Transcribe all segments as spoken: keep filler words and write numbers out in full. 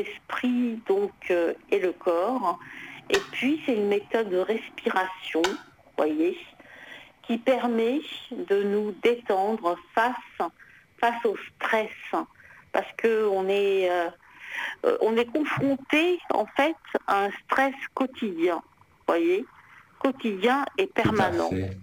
l'esprit donc euh, et le corps. Et puis c'est une méthode de respiration, voyez, qui permet de nous détendre face face au stress, parce que on est euh, euh, on est confronté en fait à un stress quotidien, voyez, quotidien et Tout à permanent. fait.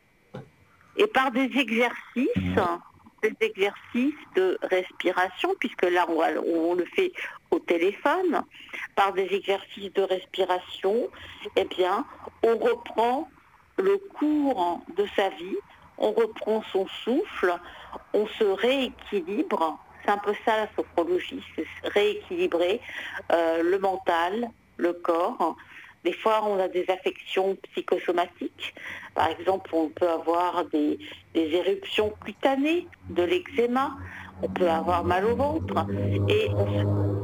Et par des exercices, Oui. des exercices de respiration, puisque là on, va- on le fait au téléphone, par des exercices de respiration, eh bien, on reprend le cours de sa vie, on reprend son souffle, on se rééquilibre. C'est un peu ça la sophrologie, c'est rééquilibrer euh, le mental, le corps. Des fois, on a des affections psychosomatiques. Par exemple, on peut avoir des, des éruptions cutanées, de l'eczéma, on peut avoir mal au ventre, et on se-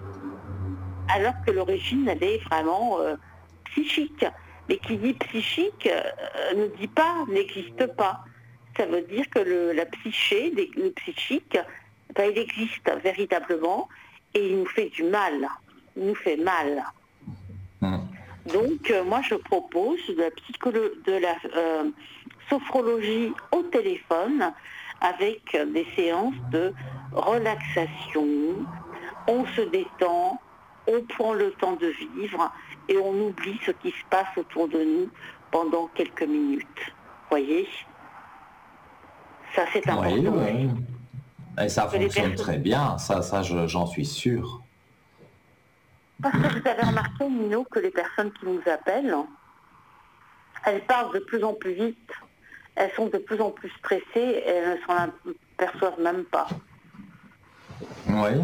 alors que l'origine, elle est vraiment euh, psychique. Mais qui dit psychique euh, ne dit pas, n'existe pas. Ça veut dire que le, la psyché, le psychique, ben, il existe véritablement et il nous fait du mal. Il nous fait mal. Mm. Donc, euh, moi, je propose de la, psycholo- de la euh, sophrologie au téléphone avec euh, des séances de relaxation. On se détend, on prend le temps de vivre et on oublie ce qui se passe autour de nous pendant quelques minutes. Voyez, ça c'est Oui, important oui. aussi. Et ça Que les fonctionne personnes, très bien, ça, ça je- j'en suis sûr. parce que vous avez remarqué, Nino, que les personnes qui nous appellent, elles parlent de plus en plus vite. Elles sont de plus en plus stressées et elles ne s'en aperçoivent même pas. Oui,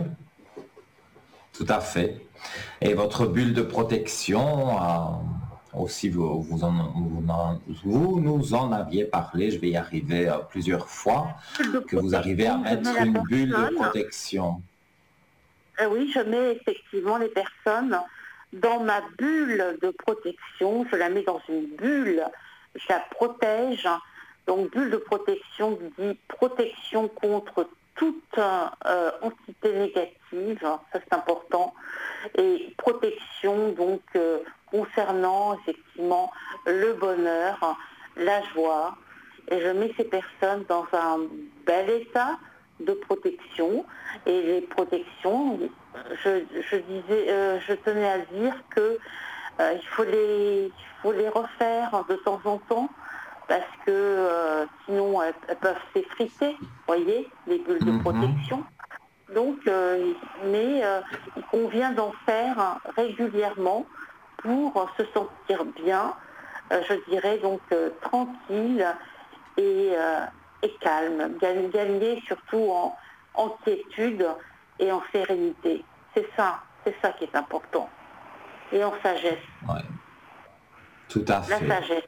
tout à fait. Et votre bulle de protection, euh, aussi, vous, vous, en- vous en- vous nous en aviez parlé, je vais y arriver euh, plusieurs fois, Bulle de que vous arrivez à protection, je mets mettre la une bulle de personne, protection. euh, oui, je mets effectivement les personnes dans ma bulle de protection, je la mets dans une bulle, je la protège. Donc bulle de protection dit protection contre toute euh, entité négative, ça c'est important, et protection donc euh, concernant effectivement le bonheur, la joie, et je mets ces personnes dans un bel état de protection. Et les protections, je, je disais, euh, je tenais à dire que euh, il faut les, il faut les refaire de temps en temps parce que euh, sinon elles, elles peuvent s'effriter, voyez, les bulles de Mhm. protection. Donc, euh, mais euh, il convient d'en faire régulièrement pour se sentir bien, euh, je dirais donc euh, tranquille et, euh, et calme, Gagner, gagner surtout en, en quiétude et en sérénité. C'est ça, c'est ça qui est important. Et en sagesse, Ouais, tout à la fait. sagesse.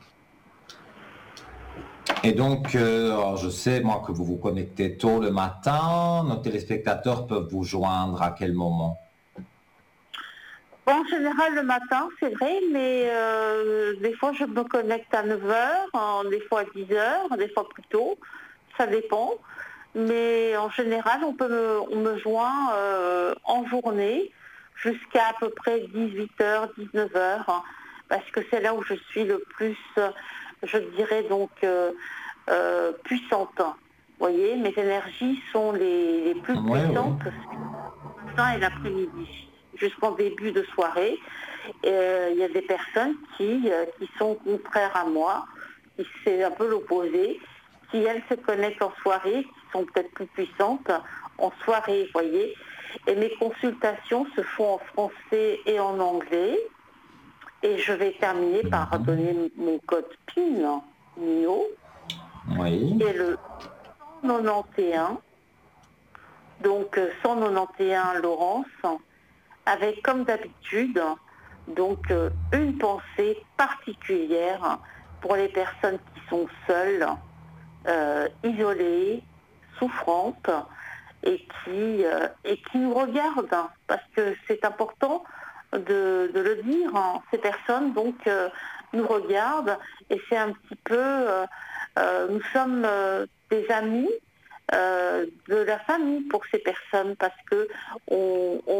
Et donc, euh, alors je sais, moi, que vous vous connectez tôt le matin. Nos téléspectateurs peuvent vous joindre à quel moment? Bon, en général, le matin, c'est vrai, mais euh, des fois, je me connecte à neuf heures, des fois à dix heures, des fois plus tôt. Ça dépend. Mais en général, on, peut me, on me joint euh, en journée jusqu'à à peu près dix-huit heures, dix-neuf heures, hein, parce que c'est là où je suis le plus, euh, je dirais donc, euh, euh, puissante. Vous voyez, mes énergies sont les, les plus Oui, oui. puissantes le matin et l'après-midi, jusqu'en début de soirée. Euh, Il y a des personnes qui, euh, qui sont contraires à moi, qui c'est un peu l'opposé, qui elles se connectent en soirée, qui sont peut-être plus puissantes en soirée, vous voyez. Et mes consultations se font en français et en anglais. Et je vais terminer par Mhm. donner mon code P I N, Nino, Oui. qui est le cent quatre-vingt-onze, donc euh, cent quatre-vingt-onze Laurence, avec comme d'habitude donc euh, une pensée particulière pour les personnes qui sont seules, euh, isolées, souffrantes et qui, euh, et qui nous regardent, hein, parce que c'est important de, de le dire, hein. Ces personnes donc euh, nous regardent et c'est un petit peu, euh, euh, nous sommes euh, des amis, euh, de la famille pour ces personnes parce que on, on